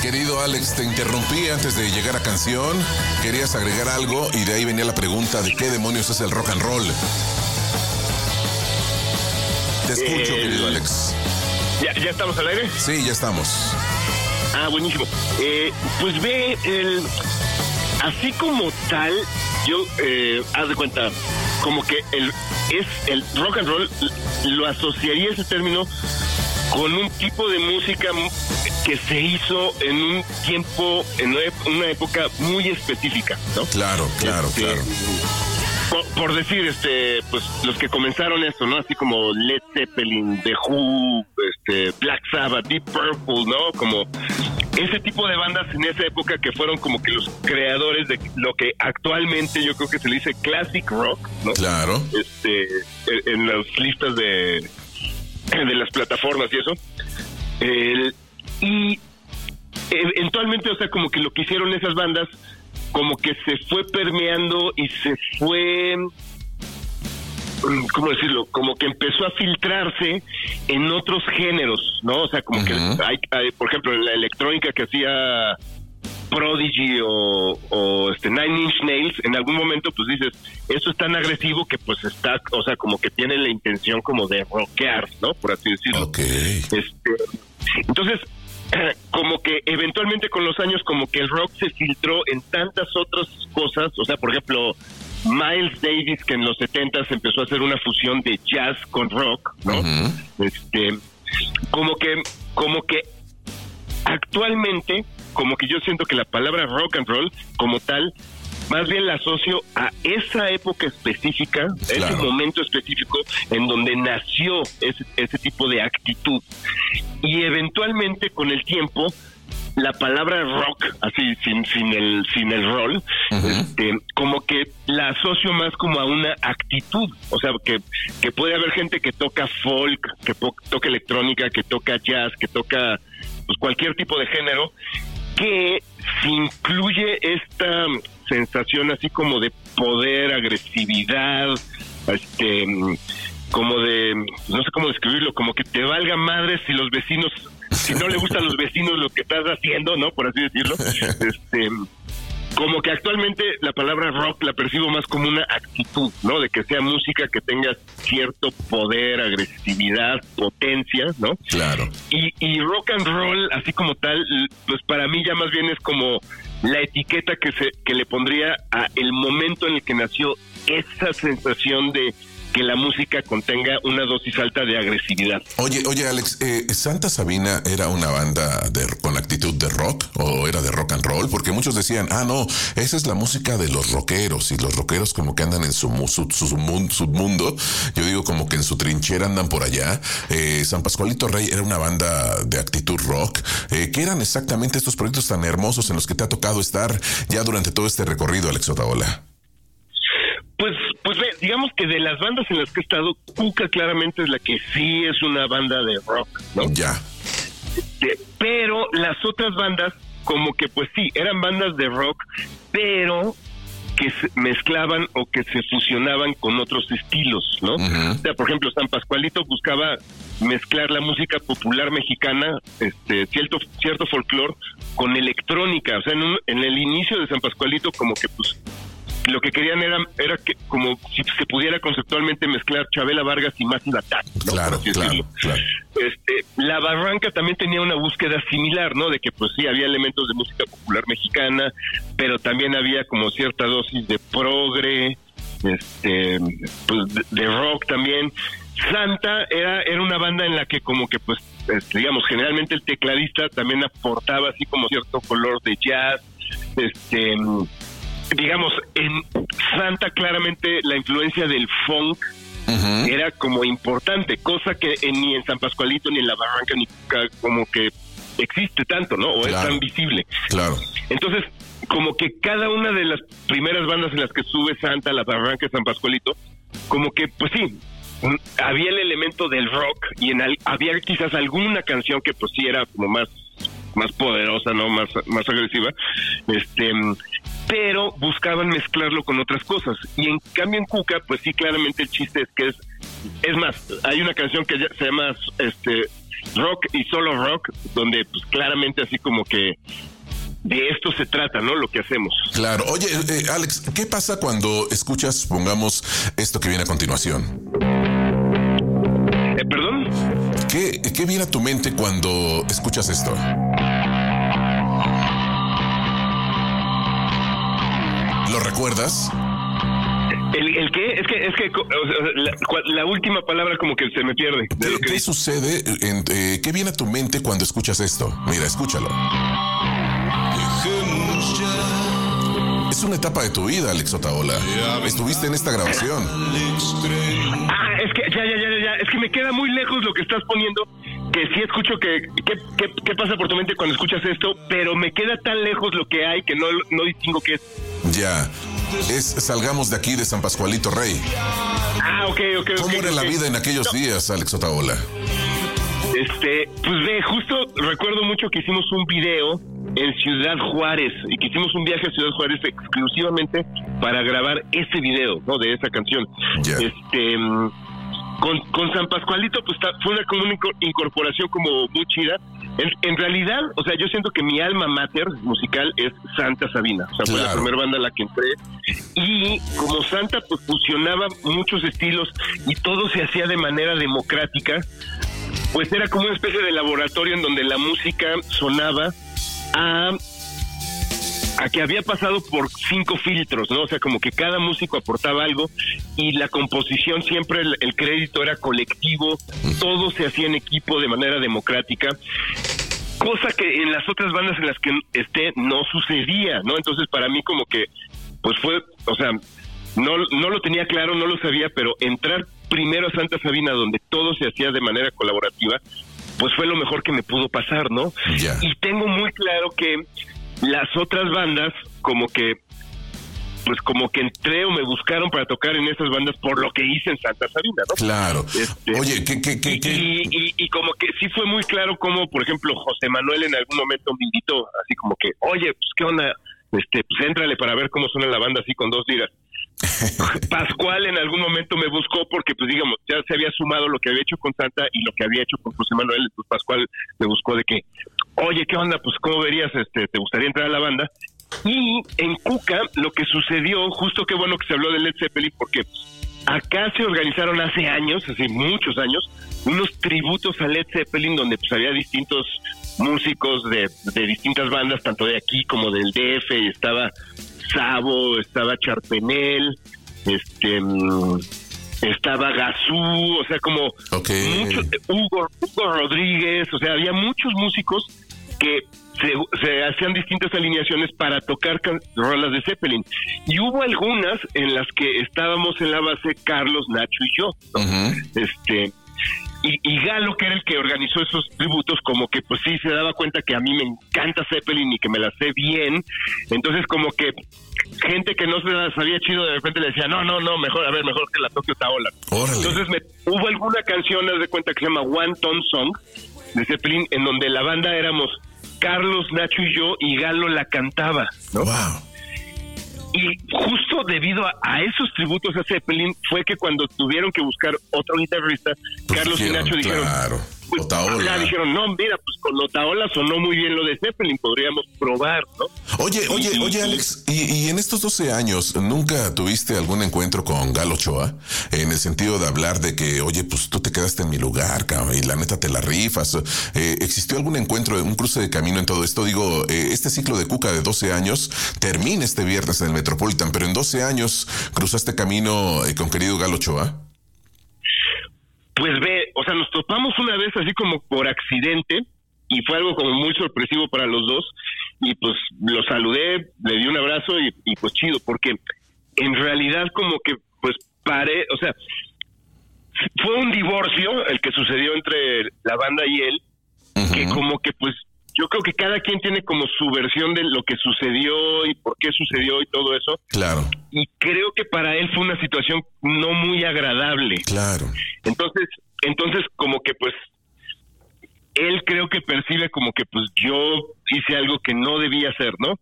Querido Alex, te interrumpí antes de llegar a canción. Querías agregar algo y de ahí venía la pregunta de qué demonios es el rock and roll. Te escucho, querido Alex. ¿Ya estamos al aire? Sí, ya estamos. Buenísimo. Pues ve, así como tal, yo, haz de cuenta, como que el rock and roll, lo asociaría ese término con un tipo de música que se hizo en un tiempo, en una época muy específica, ¿no? Claro. Por decir, pues los que comenzaron esto, ¿no? Así como Led Zeppelin, The Who, Black Sabbath, Deep Purple, ¿no? Como ese tipo de bandas en esa época que fueron como que los creadores de lo que actualmente yo creo que se le dice classic rock, ¿no? Claro. En las listas de las plataformas y eso. Y eventualmente, o sea, como que lo que hicieron esas bandas, como que se fue permeando y se fue, ¿cómo decirlo? Como que empezó a filtrarse en otros géneros, ¿no? O sea, como que hay, por ejemplo, en la electrónica que hacía Prodigy o Nine Inch Nails, en algún momento pues dices, eso es tan agresivo que pues está, o sea, como que tiene la intención como de rockear, ¿no? Por así decirlo. Okay. Entonces, como que eventualmente con los años como que el rock se filtró en tantas otras cosas, o sea, por ejemplo, Miles Davis, que en los 70s empezó a hacer una fusión de jazz con rock, ¿no? Como que actualmente, como que yo siento que la palabra rock and roll como tal, más bien la asocio a esa época específica, claro, ese momento específico en donde nació ese tipo de actitud. Y eventualmente con el tiempo, la palabra rock, así sin el roll, como que la asocio más como a una actitud. O sea, que puede haber gente que toca folk, que toca electrónica, que toca jazz, que toca pues cualquier tipo de género, que si incluye esta sensación así como de poder, agresividad, como de, no sé cómo describirlo, como que te valga madre si los vecinos, si no le gusta a los vecinos lo que estás haciendo, ¿no? Por así decirlo. Como que actualmente la palabra rock la percibo más como una actitud, ¿no? De que sea música que tenga cierto poder, agresividad, potencia, ¿no? Claro. Y rock and roll, así como tal, pues para mí ya más bien es como la etiqueta que le pondría a el momento en el que nació esa sensación de que la música contenga una dosis alta de agresividad. Oye, Alex, ¿Santa Sabina era una banda con actitud de rock o era de rock and roll? Porque muchos decían, no, esa es la música de los rockeros, y los rockeros como que andan en su submundo. Yo digo como que en su trinchera andan por allá. San Pascualito Rey era una banda de actitud rock. ¿Qué eran exactamente estos proyectos tan hermosos en los que te ha tocado estar ya durante todo este recorrido, Alex Otaola? Pues ve, digamos que de las bandas en las que he estado, Cuca claramente es la que sí es una banda de rock, ¿no? Ya. Pero las otras bandas, como que pues sí, eran bandas de rock, pero que se mezclaban o que se fusionaban con otros estilos, ¿no? O sea, por ejemplo, San Pascualito buscaba mezclar la música popular mexicana, cierto folclore, con electrónica. O sea, en el inicio de San Pascualito, como que pues lo que querían era que como si se pudiera conceptualmente mezclar Chabela Vargas y Massive Attack, ¿no? Claro. La Barranca también tenía una búsqueda similar, ¿no? De que pues sí, había elementos de música popular mexicana, pero también había como cierta dosis de progre, pues de rock también. Santa era una banda en la que como que pues, digamos, generalmente el tecladista también aportaba así como cierto color de jazz, digamos, en Santa claramente la influencia del funk era como importante, cosa que ni en San Pascualito, ni en La Barranca, ni como que existe tanto, ¿no? O es tan visible. Claro. Entonces, como que cada una de las primeras bandas en las que sube Santa, La Barranca y San Pascualito, como que, pues sí, había el elemento del rock y había quizás alguna canción que pues sí era como más poderosa, ¿no? Más agresiva, pero buscaban mezclarlo con otras cosas. Y en cambio en Cuca, pues sí, claramente el chiste es que es más, hay una canción que se llama rock y solo rock, donde pues claramente así como que de esto se trata, ¿no? Lo que hacemos. Claro. Oye, Alex, ¿qué pasa cuando escuchas, supongamos, esto que viene a continuación? ¿Perdón? ¿Qué viene a tu mente cuando escuchas esto? ¿Lo recuerdas? ¿El qué? Es que la última palabra como que se me pierde. ¿Qué sucede? ¿Qué viene a tu mente cuando escuchas esto? Mira, escúchalo. Es una etapa de tu vida, Alex Otaola. Estuviste en esta grabación. Es que ya. Es que me queda muy lejos lo que estás poniendo, que sí escucho qué pasa por tu mente cuando escuchas esto, pero me queda tan lejos lo que hay que no distingo qué es. Ya. Salgamos de aquí de San Pascualito Rey. Ok. ¿Cómo era la vida en aquellos días, Alex Otaola? Pues ve, justo recuerdo mucho que hicimos un video en Ciudad Juárez y que hicimos un viaje a Ciudad Juárez exclusivamente para grabar ese video, ¿no? De esa canción. Yeah. Con San Pascualito, pues fue una incorporación como muy chida. En realidad, o sea, yo siento que mi alma mater musical es Santa Sabina. O sea, fue la primera banda a la que entré. Y como Santa, pues fusionaba muchos estilos y todo se hacía de manera democrática. Pues era como una especie de laboratorio en donde la música sonaba a que había pasado por 5 filtros, ¿no? O sea, como que cada músico aportaba algo y la composición siempre, el crédito era colectivo, todo se hacía en equipo de manera democrática, cosa que en las otras bandas en las que no sucedía, ¿no? Entonces para mí como que, pues fue, o sea, no lo tenía claro, no lo sabía, pero entrar primero a Santa Sabina, donde todo se hacía de manera colaborativa, pues fue lo mejor que me pudo pasar, ¿no? Yeah. Y tengo muy claro que las otras bandas como que entré o me buscaron para tocar en esas bandas por lo que hice en Santa Sabina, ¿no? Claro. Oye, Y como que sí fue muy claro como, por ejemplo, José Manuel en algún momento me invitó, así como que, oye, pues qué onda, pues éntrale para ver cómo suena la banda así con 2 liras. Pascual en algún momento me buscó porque, pues digamos, ya se había sumado lo que había hecho con Santa y lo que había hecho con José Manuel. Pues Pascual me buscó de que, oye, ¿qué onda? Pues ¿cómo verías? ¿Te gustaría entrar a la banda? Y en Cuca lo que sucedió, justo qué bueno que se habló de Led Zeppelin, porque acá se organizaron hace años, hace muchos años, unos tributos a Led Zeppelin donde pues había distintos músicos de distintas bandas, tanto de aquí como del DF, y estaba Sabo, estaba Charpenel, estaba Gazú, o sea, como muchos, Hugo Rodríguez, o sea, había muchos músicos que se hacían distintas alineaciones para tocar rolas de Zeppelin. Y hubo algunas en las que estábamos en la base Carlos, Nacho y yo, ¿no? Uh-huh. Y Galo, que era el que organizó esos tributos, como que pues sí se daba cuenta que a mí me encanta Zeppelin y que me la sé bien. Entonces como que gente que no se la sabía chido de repente le decía, no, mejor que la toque Otaola. Entonces hubo alguna canción, haz de cuenta, que se llama One Ton Song de Zeppelin, en donde la banda éramos Carlos, Nacho y yo, y Galo la cantaba, ¿no? Wow. Y justo debido a esos tributos a Zeppelin fue que cuando tuvieron que buscar otro guitarrista, pues Carlos y Nacho dijeron, claro, pues, Otaola. Dijeron, no, mira, pues con Otaola sonó muy bien lo de Zeppelin, podríamos probar, ¿no? Oye, Alex, ¿y en estos 12 años nunca tuviste algún encuentro con Galo Ochoa? En el sentido de hablar de que, oye, pues tú te quedaste en mi lugar, cabrón, y la neta te la rifas. ¿Existió algún encuentro, un cruce de camino en todo esto? Digo, este ciclo de Cuca de 12 años termina este viernes en el Metropolitan, pero en 12 años cruzaste camino con querido Galo Ochoa. Pues ve, o sea, nos topamos una vez así como por accidente y fue algo como muy sorpresivo para los dos y pues lo saludé, le di un abrazo y pues chido, porque en realidad como que pues o sea, fue un divorcio el que sucedió entre la banda y él, uh-huh, que como que pues yo creo que cada quien tiene como su versión de lo que sucedió y por qué sucedió y todo eso. Claro. Y creo que para él fue una situación no muy agradable. Claro. Entonces como que pues él creo que percibe como que pues yo hice algo que no debía hacer, ¿no?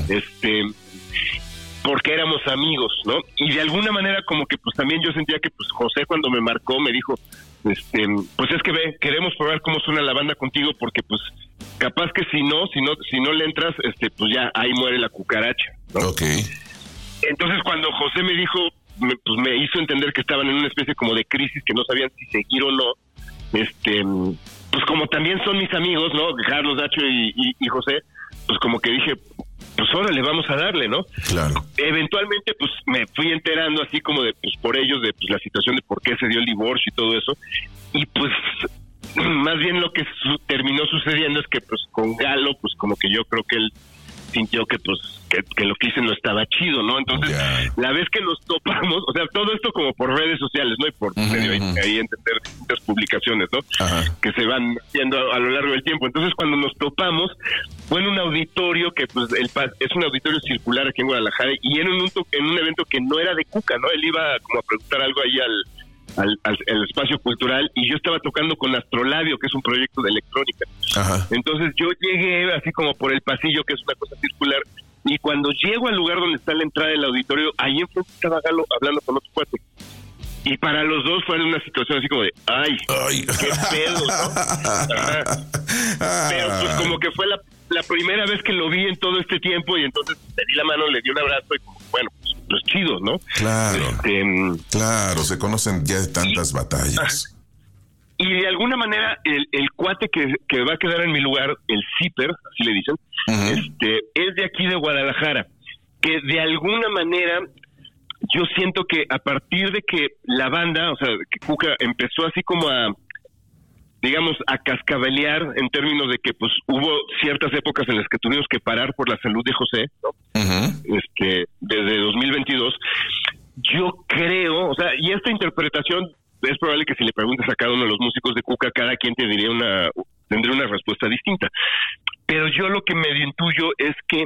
Porque éramos amigos, ¿no? Y de alguna manera como que pues también yo sentía que pues José cuando me marcó me dijo, pues es que queremos probar cómo suena la banda contigo, porque pues capaz que si no le entras, pues ya ahí muere la cucaracha, ¿no? Okay. Entonces cuando José me dijo, pues me hizo entender que estaban en una especie como de crisis, que no sabían si seguir o no, pues como también son mis amigos, ¿no? Carlos, Nacho y José, pues como que dije, pues órale, vamos a darle, ¿no? Claro. Eventualmente, pues me fui enterando así como de, pues por ellos, de pues, la situación de por qué se dio el divorcio y todo eso. Y pues, más bien lo que terminó sucediendo es que pues con Galo, pues como que yo creo que él sintió que pues que lo que hice no estaba chido, ¿no? Entonces, la vez que nos topamos, o sea, todo esto como por redes sociales, ¿no? Y por medio ahí entender distintas publicaciones, ¿no? Ajá. Que se van haciendo a lo largo del tiempo. Entonces, cuando nos topamos, fue en un auditorio que pues es un auditorio circular aquí en Guadalajara, y en un evento que no era de Cuca, ¿no? Él iba como a preguntar algo ahí al espacio cultural, y yo estaba tocando con Astrolabio, que es un proyecto de electrónica. Ajá. Entonces yo llegué así como por el pasillo, que es una cosa circular, y cuando llego al lugar donde está la entrada del auditorio, ahí enfrente estaba Galo hablando con otro cuate. Y para los dos fue una situación así como de ¡ay! ¡Qué pedo! ¿No? Pero pues como que fue la primera vez que lo vi en todo este tiempo, y entonces le di la mano, le di un abrazo, y como, bueno, pues chido, ¿no? Claro, claro, se conocen ya de tantas batallas. Y de alguna manera el cuate que va a quedar en mi lugar, el Zipper, así le dicen, es de aquí de Guadalajara, que de alguna manera yo siento que a partir de que la banda, o sea, que Cuca empezó así como a, digamos, a cascabelear en términos de que pues hubo ciertas épocas en las que tuvimos que parar por la salud de José, ¿no? Desde 2022, yo creo, o sea, y esta interpretación es probable que si le preguntas a cada uno de los músicos de Cuca, cada quien tendría una respuesta distinta. Pero yo lo que medio intuyo es que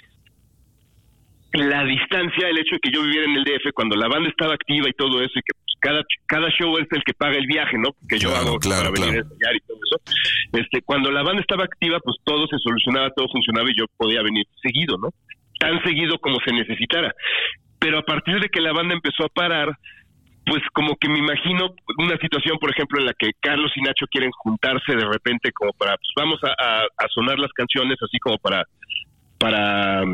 la distancia, el hecho de que yo viviera en el DF cuando la banda estaba activa y todo eso, y que pues, cada show es el que paga el viaje, ¿no? Que yo hago para venir a ensayar y todo eso. Cuando la banda estaba activa, pues todo se solucionaba, todo funcionaba, y yo podía venir seguido, ¿no? Tan seguido como se necesitara. Pero a partir de que la banda empezó a parar, pues como que me imagino una situación, por ejemplo, en la que Carlos y Nacho quieren juntarse de repente como para, pues vamos a sonar las canciones así como para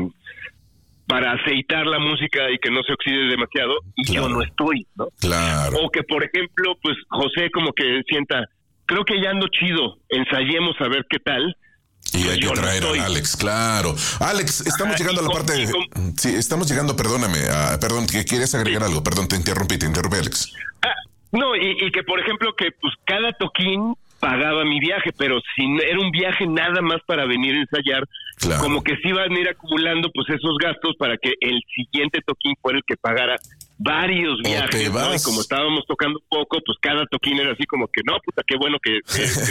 aceitar la música y que no se oxide demasiado, y yo no estoy, ¿no? Claro. O que, por ejemplo, pues José como que sienta, creo que ya ando chido, ensayemos a ver qué tal. Y hay que traer a Alex, claro. Alex, estamos llegando a la parte... Sí, estamos llegando, perdóname, perdón, que quieres agregar algo, perdón, te interrumpí, Alex. No, y que por ejemplo que pues cada toquín pagaba mi viaje, pero si era un viaje nada más para venir a ensayar, como que sí iban a ir acumulando pues esos gastos para que el siguiente toquín fuera el que pagara varios viajes, ¿no? Y como estábamos tocando poco, pues cada toquín era así como que no, puta, qué bueno que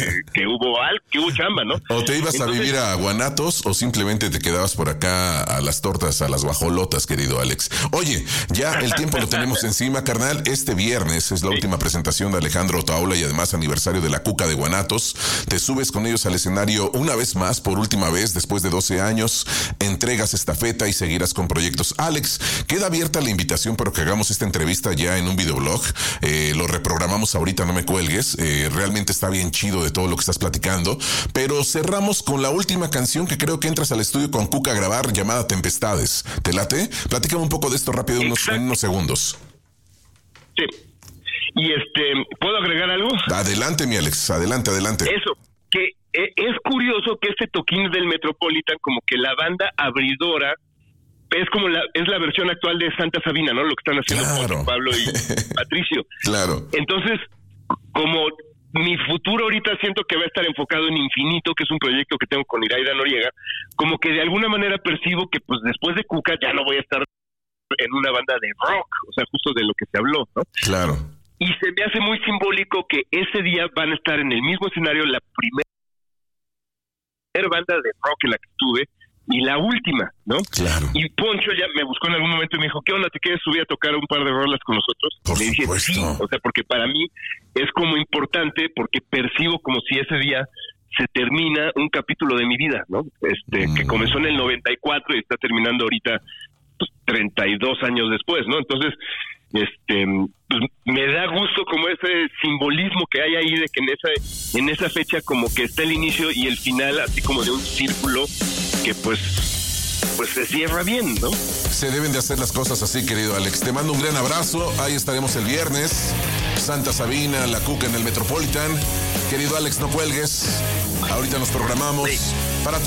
hubo chamba, ¿no? O te ibas a vivir a Guanatos, o simplemente te quedabas por acá a las tortas, a las guajolotas, querido Alex. Oye, ya el tiempo lo tenemos encima, carnal. Este viernes es la última presentación de Alejandro Otaola, y además aniversario de la Cuca de Guanatos. Te subes con ellos al escenario una vez más, por última vez, después de 12 años, entregas estafeta y seguirás con proyectos. Alex, queda abierta la invitación, pero que hagamos esta entrevista ya en un videoblog. Lo reprogramamos ahorita, no me cuelgues. Realmente está bien chido de todo lo que estás platicando. Pero cerramos con la última canción, que creo que entras al estudio con Cuca a grabar, llamada Tempestades. ¿Te late? Platícame un poco de esto rápido en unos segundos. Sí. Y ¿puedo agregar algo? Adelante, mi Alex. Adelante. Eso, que es curioso que este toquín del Metropolitan, como que la banda abridora, es como es la versión actual de Santa Sabina, ¿no? Lo que están haciendo Pablo y Patricio. Claro. Entonces, como mi futuro ahorita siento que va a estar enfocado en Infinito, que es un proyecto que tengo con Iraida Noriega, como que de alguna manera percibo que pues después de Cuca ya no voy a estar en una banda de rock, o sea, justo de lo que se habló, ¿no? Claro. Y se me hace muy simbólico que ese día van a estar en el mismo escenario la primera banda de rock en la que estuve, y la última, ¿no? Claro. Y Poncho ya me buscó en algún momento y me dijo, ¿qué onda? ¿Te quieres subir a tocar un par de rolas con nosotros? Por Le dije, supuesto. sí, o sea, porque para mí es como importante, porque percibo como si ese día se termina un capítulo de mi vida, ¿no? Que comenzó en el 94 y está terminando ahorita pues, 32 años después, ¿no? Entonces, pues me da gusto como ese simbolismo que hay ahí de que en esa fecha como que está el inicio y el final, así como de un círculo que pues se cierra bien, ¿no? Se deben de hacer las cosas así, querido Alex. Te mando un gran abrazo. Ahí estaremos el viernes. Santa Sabina, La Cuca en el Metropolitan. Querido Alex, no cuelgues. Ahorita nos programamos. Sí. Para